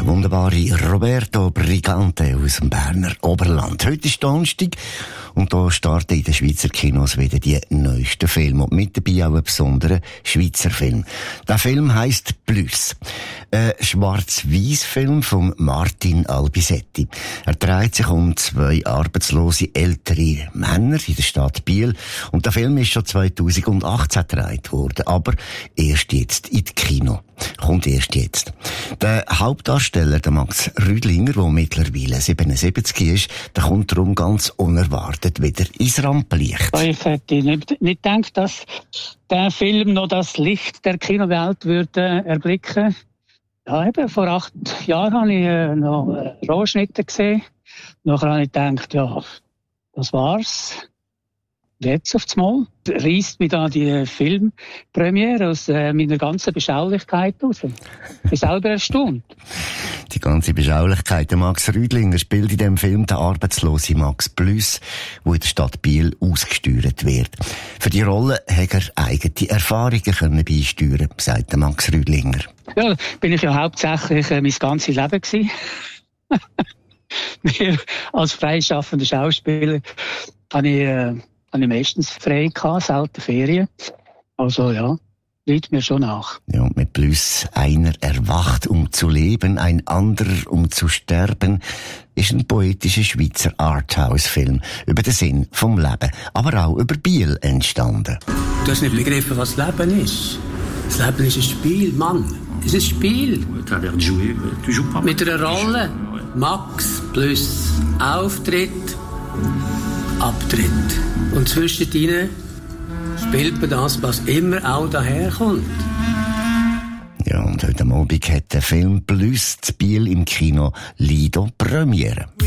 Der wunderbare Roberto Brigante aus dem Berner Oberland. Heute ist Donnerstag und da starten in den Schweizer Kinos wieder die neuesten Filme. Und mit dabei auch ein besonderer Schweizer Film. Der Film heisst Plus. Ein Schwarz-Weiß-Film von Martin Albisetti. Er dreht sich um zwei arbeitslose ältere Männer in der Stadt Biel. Und der Film ist schon 2018 gedreht worden. Aber erst jetzt in die Kino. Kommt erst jetzt. Der Hauptdarsteller, der Max Rüdlinger, der mittlerweile 77 ist, der kommt darum ganz unerwartet wieder ins Rampenlicht. Ich hätte nicht gedacht, dass der Film noch das Licht der Kinowelt würde erblicken. Ja, eben, vor 8 Jahren habe ich noch Rohschnitte gesehen. Nachher habe ich gedacht, ja, das war's. Jetzt aufs Mal reisst mich da die Filmpremiere aus meiner ganzen Beschaulichkeit raus. Ich bin selber erstaunt. Die ganze Beschaulichkeit. Der Max Rüdlinger spielt in dem Film den arbeitslose Max Plus, der in der Stadt Biel ausgesteuert wird. Für die Rolle hat er eigene Erfahrungen beisteuern, sagt der Max Rüdlinger. Ja, bin ich ja hauptsächlich mein ganzes Leben gewesen. Wir als freischaffender Schauspieler habe ich meistens frei gehabt, selten Ferien. Also ja, liegt mir schon nach. Ja, und mit Plus einer erwacht, um zu leben, ein anderer, um zu sterben, ist ein poetischer Schweizer Arthouse-Film über den Sinn vom Leben, aber auch über Biel entstanden. Du hast nicht begriffen, was Leben ist. Das Leben ist ein Spiel, Mann. Es ist ein Spiel. Mit einer Rolle. Max Plus Auftritt, Abtritt. Und zwischendrin spielt man das, was immer auch daherkommt. Ja, und heute Abend hat der Film Plus zu Biel im Kino Lido Premiere.